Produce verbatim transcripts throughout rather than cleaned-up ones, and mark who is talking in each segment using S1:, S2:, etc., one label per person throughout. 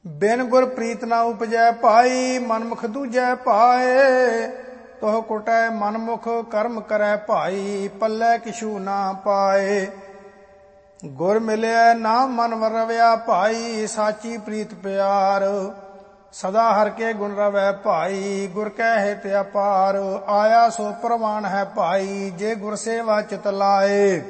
S1: ਬਿਨ ਗੁਰ ਪ੍ਰੀਤ ਨਾ ਉਪਜੈ ਭਾਈ, ਮਨਮੁਖ ਦੂਜੈ ਪਾਏ। ਤੋਹ ਕੁਟੈ ਮਨਮੁਖ ਕਰਮ ਕਰੈ ਭਾਈ, ਪੱਲੇ ਕਿਛੂ ਨਾ ਪਾਏ। ਗੁਰ ਮਿਲਿਆ ਨਾਮ ਮਨ ਵਰਵਿਆ ਭਾਈ, ਸਾਚੀ ਪ੍ਰੀਤ ਪਿਆਰ। ਸਦਾ ਹਰ ਕੇ ਗੁਣ ਰਵੈ ਭਾਈ, ਗੁਰ ਕੈ ਹਿਤ ਅਪਾਰ। ਆਇਆ ਸੋ ਪ੍ਰਵਾਨ ਹੈ ਭਾਈ, ਜੇ ਗੁਰ ਸੇਵਾ ਚਿਤ ਲਾਏ।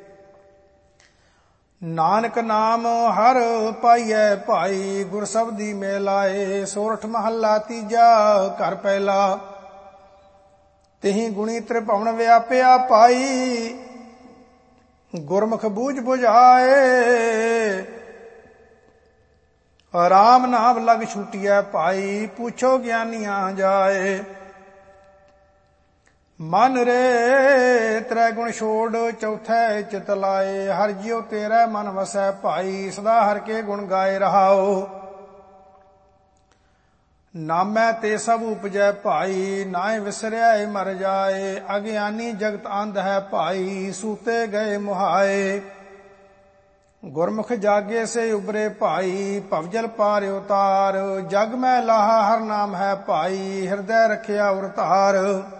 S1: ਨਾਨਕ ਨਾਮ ਹਰ ਪਾਈਐ ਭਾਈ, ਗੁਰ ਸਬਦੀ ਮੇਲਾਏ। ਸੋਰਠ ਮਹੱਲਾ ਤੀਜਾ ਘਰ ਪਹਿਲਾ। ਤਿਹੀ ਗੁਣੀ ਤ੍ਰਿਭੁਵਨ ਵਿਆਪਿਆ ਭਾਈ, ਗੁਰਮੁਖ ਬੂਝ ਬੁਝਾਏ। ਰਾਮ ਨਾਮ ਲਗ ਛੁਟਿਐ ਭਾਈ, ਪੁੱਛੋ ਗਿਆਨੀਆਂ ਜਾਏ। ਮਨ ਰੇ ਤ੍ਰੈ ਗੁਣ ਛੋੜ ਚੌਥੈ ਚਿਤ ਲਾਏ। ਹਰ ਜਿਉ ਤੇਰਾ ਮਨ ਵਸੈ ਭਾਈ, ਸਦਾ ਹਰ ਕੇ ਗੁਣ ਗਾਏ ਰਹਾਓ। ਨਾਮੈ ਤੇ ਸਭ ਉਪਜੈ ਭਾਈ, ਨਾਏ ਵਿਸਰਿਆ ਮਰ ਜਾਏ। ਅਗਿਆਨੀ ਜਗਤ ਅੰਧ ਹੈ ਭਾਈ, ਸੂਤੇ ਗਏ ਮੁਹਾਏ। ਗੁਰਮੁਖ ਜਾਗੇ ਸੇ ਉਬਰੇ ਭਾਈ, ਭਵਜਲ ਪਾਰ ਉਤਾਰ। ਜਗ ਮੈਂ ਲਾਹਾ ਹਰ ਨਾਮ ਹੈ ਭਾਈ, ਹਿਰਦੈ ਰਖਿਆ ਉਰ ਧਾਰ।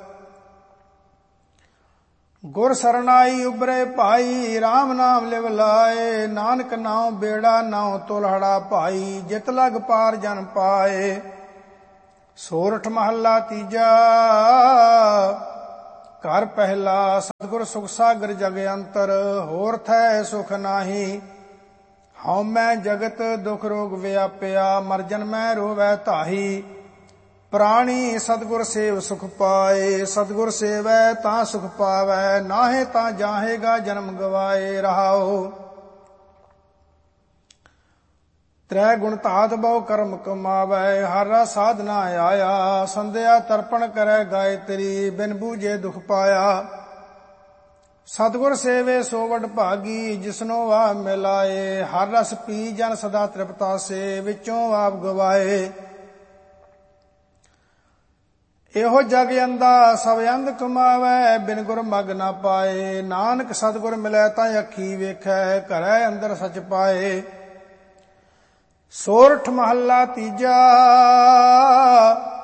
S1: ਗੁਰ ਸਰਨਾਈ ਉਬਰੇ ਭਾਈ, ਰਾਮ ਨਾਮ ਲਿਵ ਲਾਏ। ਨਾਨਕ ਨਾਉ ਬੇੜਾ ਨਾਉ ਤੁਲਹੜਾ ਭਾਈ, ਜਿਤ ਲਗ ਪਾਰ ਜਨ ਪਾਏ। ਸੋਰਠ ਮਹੱਲਾ ਤੀਜਾ ਘਰ ਪਹਿਲਾ। ਸਤਿਗੁਰ ਸੁਖ ਸਾਗਰ ਜਗ ਅੰਤਰ, ਹੋਰ ਥੈ ਸੁਖ ਨਾਹੀ। ਹਉ ਮੈਂ ਜਗਤ ਦੁਖ ਰੋਗ ਵਿਆਪਿਆ, ਮਰ ਜਨਮੈ ਰੋਵੈ ਤਾਹੀ। ਪ੍ਰਾਣੀ ਸਤਿਗੁਰ ਸੇਵ ਸੁਖ ਪਾਏ, ਸਤਿਗੁਰ ਸੇਵੈ ਤਾਂ ਸੁਖ ਪਾਵੈ। ਨਾਹੇ ਤਾਂ ਜਾਹੇਗਾ ਜਨਮ ਗਵਾਏ ਰਹਾਓ। ਤ੍ਰੈ ਗੁਣ ਧਾਤ ਬਹੁ ਕਰਮ ਕਮਾਵੈ, ਹਰ ਰਸ ਸਾਧਨਾ ਆਇਆ। ਸੰਧਿਆ ਤਰਪਣ ਕਰੈ ਗਾਇਤਰੀ, ਬਿਨ ਬੂਝੇ ਦੁਖ ਪਾਇਆ। ਸਤਿਗੁਰ ਸੇਵੇ ਸੋ ਵਡ ਭਾਗੀ, ਜਿਸਨੋ ਆਪ ਮਿਲਾਏ। ਹਰ ਰਸ ਪੀ ਜਨ ਸਦਾ ਤ੍ਰਿਪਤਾਸੇ, ਵਿੱਚੋਂ ਆਪ ਗਵਾਏ। ਇਹੋ ਜਗ ਅੰਦਾ ਸਭ ਅੰਧ ਕਮਾਵੈ, ਬਿਨ ਗੁਰ ਮਗ ਨਾ ਪਾਏ। ਨਾਨਕ ਸਤਿਗੁਰ ਮਿਲੈ ਤਾਂ ਅੱਖੀ ਵੇਖੈ, ਘਰੈ ਅੰਦਰ ਸਚ ਪਾਏ। ਸੋਰਠ ਮਹੱਲਾ ਤੀਜਾ